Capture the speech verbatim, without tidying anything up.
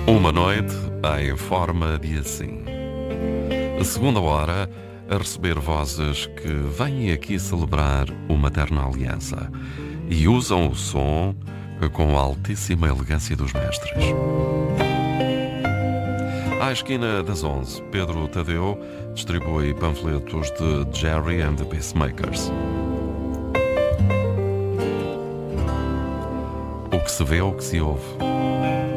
Uma noite em forma de assim. A segunda hora a receber vozes que vêm aqui celebrar uma eterna aliança e usam o som com a altíssima elegância dos mestres. À esquina das onze, Pedro Tadeu distribui panfletos de Jerry and the Peacemakers. O que se vê, o que se ouve.